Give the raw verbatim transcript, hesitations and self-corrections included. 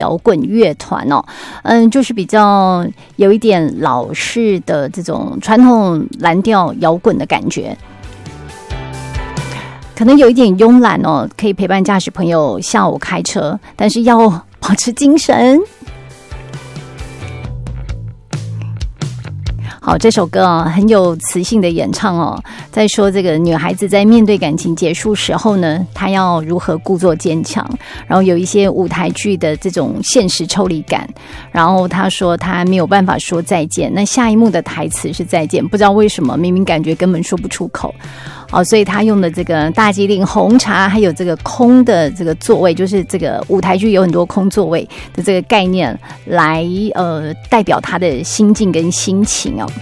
摇滚乐团哦，嗯，就是比较有一点老式的这种传统蓝调摇滚的感觉，可能有一点慵懒哦，可以陪伴驾驶朋友下午开车，但是要保持精神。好，这首歌啊很有磁性的演唱哦，在说这个女孩子在面对感情结束时候呢，她要如何故作坚强，然后有一些舞台剧的这种现实抽离感，然后她说她没有办法说再见，那下一幕的台词是再见，不知道为什么明明感觉根本说不出口。哦，所以他用的这个大吉岭红茶，还有这个空的这个座位，就是这个舞台剧有很多空座位的这个概念，来呃代表他的心境跟心情哦。